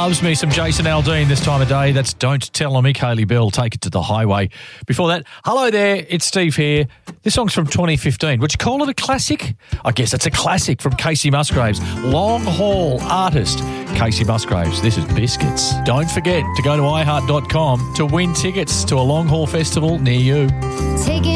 loves me some Jason Aldean this time of day. That's Don't Tell Me, Kaylee Bell, Take It to the Highway. Before that, hello there, it's Steve here. This song's from 2015. Would you call it a classic? I guess it's a classic from Casey Musgraves. Long haul artist, Casey Musgraves. This is Biscuits. Don't forget to go to iHeart.com to win tickets to a long haul festival near you. Taking